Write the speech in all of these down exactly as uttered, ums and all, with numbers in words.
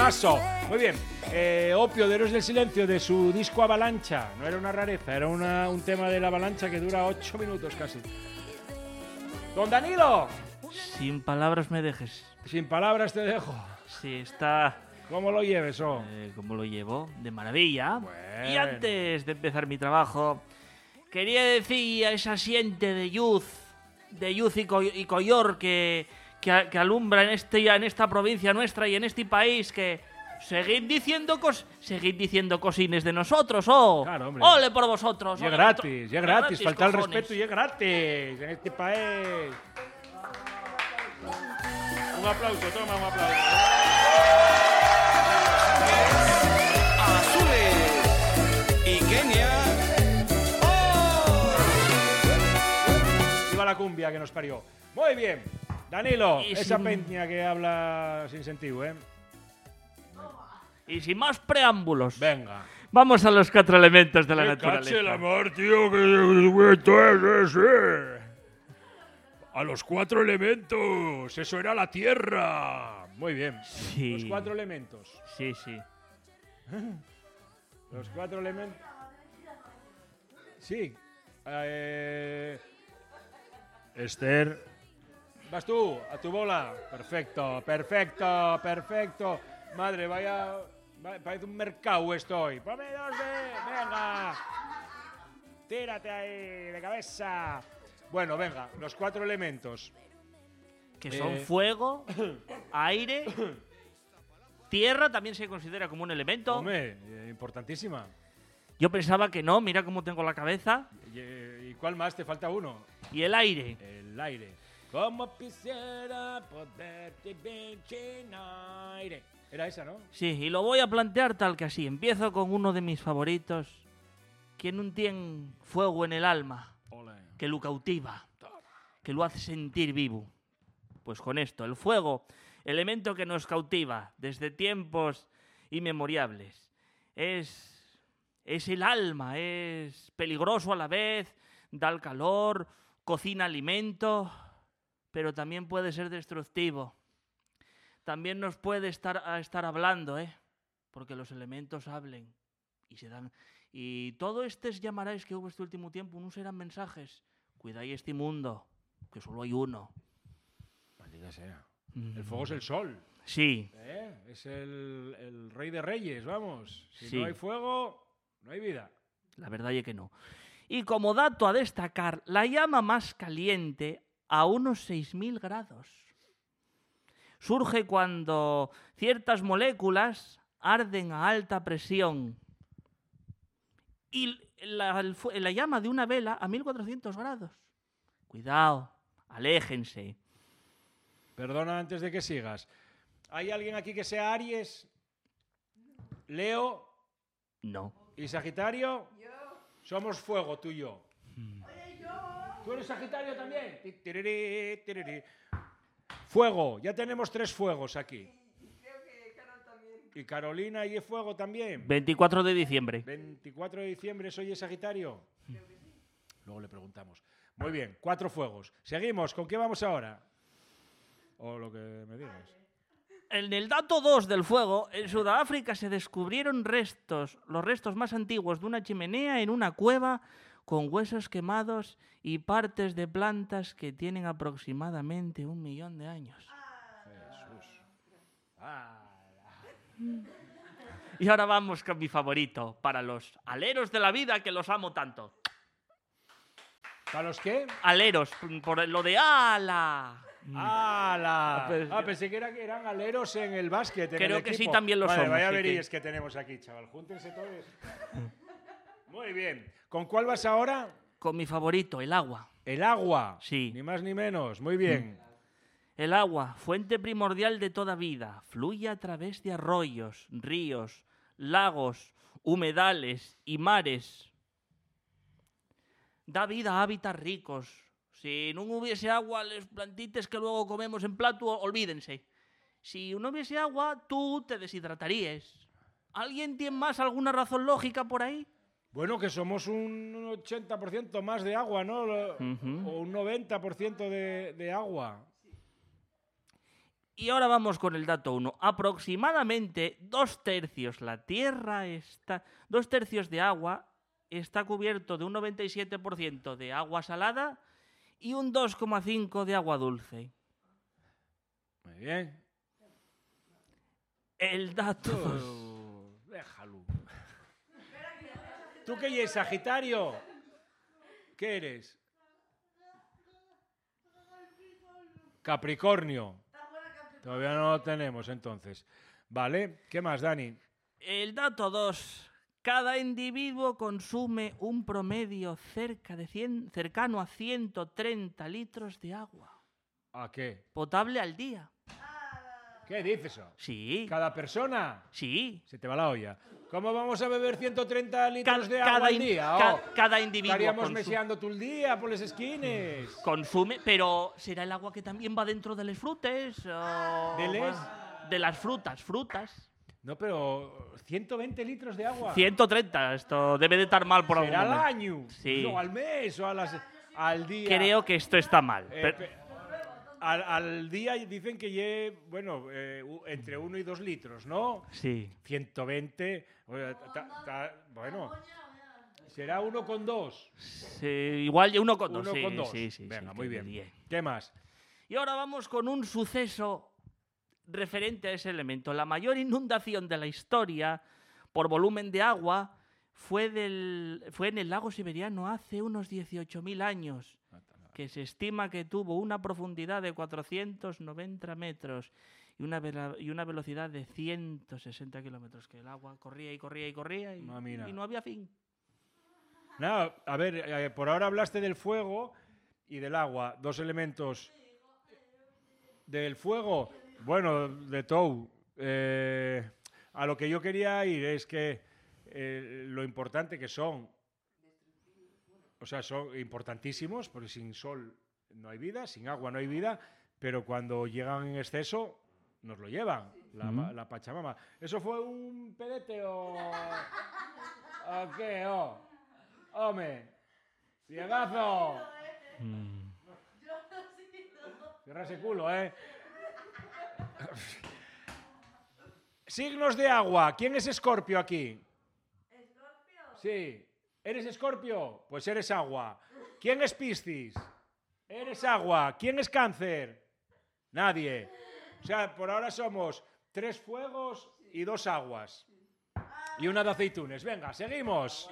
paso. Muy bien. Eh, Opio de Héroes del Silencio, de su disco Avalancha. No era una rareza, era una, un tema de la avalancha que dura ocho minutos casi. ¡Don Danilo! Sin palabras me dejes. Sin palabras te dejo. Sí, está... ¿Cómo lo lleves, oh? Eh, ¿Cómo lo llevo? De maravilla. Bueno. Y antes de empezar mi trabajo, quería decir a esa siente de luz, de luz y, co y collor que, que, que alumbra en, este, en esta provincia nuestra y en este país, que seguid diciendo cos seguid diciendo cosines de nosotros, oh. Claro, hombre. Ole por vosotros. Y es ole, gratis, y es gratis, falta el cojones. respeto y es gratis en este país. Un aplauso, toma un aplauso. Azules y Kenia. ¡Oh! Viva la cumbia que nos parió. Muy bien, Danilo, Y esa sin- peña que habla sin sentido, ¿eh? Y sin más preámbulos, Venga. vamos a los cuatro elementos de la Me naturaleza. cache el amor, tío, que esto es ese. A los cuatro elementos, eso era la tierra. Muy bien. Sí. Los cuatro elementos. Sí, sí. Los cuatro elementos. Sí. Eh... Esther. Vas tú, a tu bola. Perfecto, perfecto, perfecto. Madre, vaya. va- Parece un mercado estoy. Ponme dos de. Venga. Tírate ahí, de cabeza. Bueno, venga, los cuatro elementos. Que son Eh. fuego, aire, tierra, también se considera como un elemento. Hombre, eh, importantísima. Yo pensaba que no, mira cómo tengo la cabeza. ¿Y, eh, ¿y cuál más? Te falta uno. Y el aire. El aire. Como quisiera poderte ver sin aire. Era esa, ¿no? Sí, y lo voy a plantear tal que así. Empiezo con uno de mis favoritos, que no tiene fuego en el alma, Ole. que lo cautiva, que lo hace sentir vivo. Pues con esto, el fuego, elemento que nos cautiva desde tiempos inmemoriales. Es, es el alma, es peligroso a la vez, da el calor, cocina alimento, pero también puede ser destructivo. También nos puede estar, a estar hablando, ¿eh? Porque los elementos hablen y se dan... Y todo estes llamaráis que hubo este último tiempo, no serán mensajes. Cuidáis este mundo, que solo hay uno. Maldita sea. El fuego es el sol. Sí, ¿eh? Es el, el rey de reyes, vamos. Si Sí. no hay fuego, no hay vida. la verdad es que no. Y como dato a destacar, la llama más caliente a unos seis mil grados surge cuando ciertas moléculas arden a alta presión y la, el fu- la llama de una vela a mil cuatrocientos grados. Cuidado, aléjense. Perdona antes de que sigas. ¿Hay alguien aquí que sea Aries? ¿Leo No. y Sagitario? Somos fuego, tú y yo. ¿Tú eres Sagitario también? Ti, tirirí, tirirí. Fuego, ya tenemos tres fuegos aquí. ¿Y Carolina y fuego también? veinticuatro de diciembre. veinticuatro de diciembre, ¿soy Sagitario? Luego le preguntamos. Muy bien, cuatro fuegos. Seguimos, ¿con qué vamos ahora? O lo que me digas. En el dato dos del fuego, en Sudáfrica se descubrieron restos, los restos más antiguos de una chimenea en una cueva con huesos quemados y partes de plantas que tienen aproximadamente un millón de años. Jesús. Ah, Y ahora vamos con mi favorito, para los aleros de la vida que los amo tanto. ¿para los qué? Aleros, por lo de ala. ¡Hala! Pues- Ah, pensé que, era, que eran aleros en el básquet. en Creo el que sí, equipo. también lo Vale, somos, Vaya sí, verías que- que tenemos aquí, chaval. Júntense todos. Muy bien. ¿Con cuál vas ahora? Con mi favorito, el agua. El agua. Sí. Ni más ni menos. Muy bien. El agua, fuente primordial de toda vida, fluye a través de arroyos, ríos, lagos, humedales y mares. Da vida a hábitats ricos. Si no hubiese agua, les plantites que luego comemos en plato, olvídense. Si no hubiese agua, tú te deshidratarías. ¿Alguien tiene más alguna razón lógica por ahí? Bueno, que somos un ochenta por ciento más de agua, ¿no? Lo- Ujú. O un noventa por ciento de, de agua. Y ahora vamos con el dato uno. Aproximadamente dos tercios la Tierra está... Dos tercios de agua está cubierto de un noventa y siete por ciento de agua salada y un dos coma cinco por ciento de agua dulce. Muy bien. El dato... Oh, déjalo. ¿Tú qué eres, Sagitario? ¿Qué eres? Capricornio. Todavía no lo tenemos, entonces. Vale, ¿qué más, Dani? El dato dos. Cada individuo consume un promedio cerca de cien, cercano a ciento treinta litros de agua ¿A qué? potable al día. ¿Qué dices eso? Sí, ¿Cada persona? sí. Se te va la olla. ¿Cómo vamos a beber ciento treinta litros Ca- de agua al in- día? ca- Oh, cada individuo estaríamos consu- meseando todo el día por las esquines. consume, pero ¿será el agua que también va dentro de las frutas? o ¿De les? va- De las frutas, frutas. No, pero ciento veinte litros de agua. ciento treinta, esto debe de estar mal por algún ¿Será al momento. año? Sí. No, al mes o a las, al día. Creo que esto está mal. Eh, pero- pe- al, al día dicen que lleve, bueno, eh, u- entre uno y dos litros, ¿no? Sí. ciento veinte. oye, ta- ta- bueno, será uno con dos. Sí, igual uno con dos. Uno sí, con dos. sí, sí, Venga, sí, muy que bien. bien. ¿Qué más? Y ahora vamos con un suceso referente a ese elemento. La mayor inundación de la historia por volumen de agua fue, del, fue en el lago siberiano hace unos dieciocho mil años, que se estima que tuvo una profundidad de cuatrocientos noventa metros y una, vela- y una velocidad de ciento sesenta kilómetros, que el agua corría y corría y corría y, Ah, mira. y no había fin. Nada, a ver, eh, por ahora hablaste del fuego y del agua, dos elementos. Del fuego, bueno, de todo. Eh, a lo que yo quería ir es que eh, lo importante que son, o sea, son importantísimos, porque sin sol no hay vida, sin agua no hay vida, pero cuando llegan en exceso nos lo llevan, la, ma- la Pachamama. ¿Eso fue un pedete o, o qué? Oh? ¡Hombre! ¡Ciegazo! Cierra ese culo, ¿eh? Signos de agua. ¿Quién es Escorpio aquí? ¿Escorpio? Sí. ¿Eres Escorpio? Pues eres agua. ¿Quién es Piscis? Eres agua. ¿Quién es Cáncer? Nadie. O sea, por ahora somos tres fuegos y dos aguas. Y una de aceitunes. Venga, seguimos.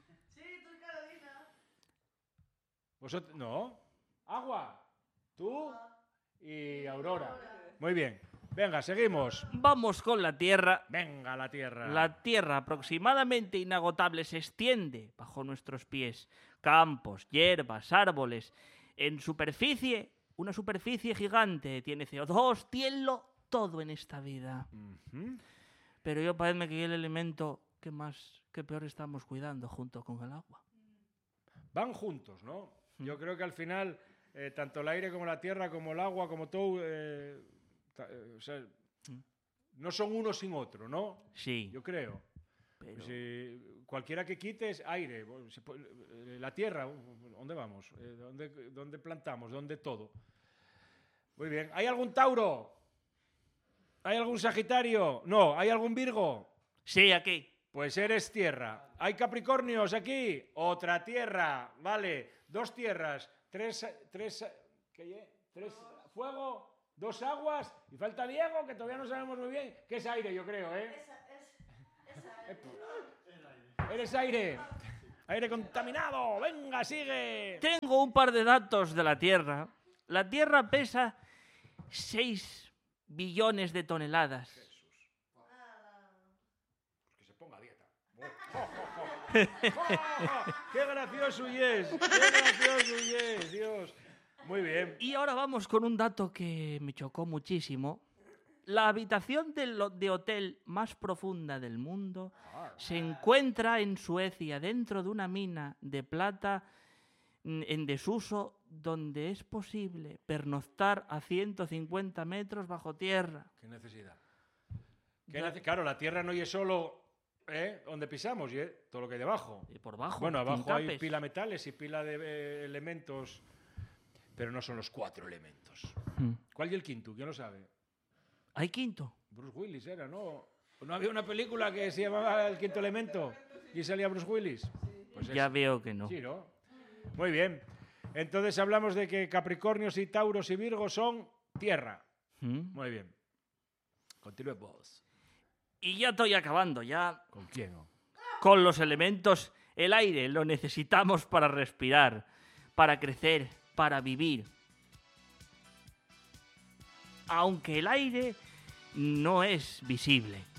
Vosotros, no. Agua. Tú y Aurora. Muy bien. Venga, seguimos. Vamos con la Tierra. Venga, la Tierra. La Tierra, aproximadamente inagotable, se extiende bajo nuestros pies. Campos, hierbas, árboles. En superficie, una superficie gigante. Tiene C O dos, tienlo, todo en esta vida. Ujú. Pero yo parece que es el elemento que más, que peor estamos cuidando junto con el agua. Van juntos, ¿no? Yo creo que al final, eh, tanto el aire como la tierra, como el agua, como todo, eh, ta- eh, o sea, no son uno sin otro, ¿no? Sí, Yo creo. pero Si cualquiera que quites, aire, bueno, si po- eh, la tierra, ¿dónde vamos? Eh, ¿Dónde, dónde plantamos? ¿Dónde todo? Muy bien. ¿Hay algún Tauro? ¿Hay algún Sagitario? No. ¿Hay algún Virgo? sí, aquí. Pues eres tierra. ¿Hay Capricornios aquí? Otra tierra. Vale. Dos tierras. Tres... tres ¿qué lle? Tres fuego. Dos aguas. Y falta Diego, que todavía no sabemos muy bien. ¿Qué es aire, yo creo, eh? Eres aire. Aire contaminado. Venga, sigue. Tengo un par de datos de la Tierra. La Tierra pesa seis billones de toneladas. Que se ponga a dieta. ¡Qué gracioso y es! ¡Qué gracioso y es! Dios. Muy bien. Y ahora vamos con un dato que me chocó muchísimo. La habitación del ho- de hotel más profunda del mundo se encuentra en Suecia, dentro de una mina de plata mm, en desuso, donde es posible pernoctar a ciento cincuenta metros bajo tierra. ¿Qué necesidad? ¿Qué nece- claro, la tierra no es solo ¿eh? donde pisamos, y ¿eh? todo lo que hay debajo. Y por bajo, Bueno, abajo hay tintapes. pila metales y pila de eh, elementos, pero no son los cuatro elementos. Mm. ¿Cuál y el quinto? ¿Quién lo sabe? ¿Hay quinto? Bruce Willis era, ¿no? ¿No había una película que se llamaba El quinto elemento y salía Bruce Willis? Pues Ya esa. veo que no. Sí, ¿no? Muy bien. Entonces hablamos de que Capricornios y Tauros y Virgos son tierra. ¿Mm? Muy bien. Continuemos. Y ya estoy acabando, ya ¿Con quién? oh? con los elementos. El aire lo necesitamos para respirar, para crecer, para vivir. Aunque el aire no es visible.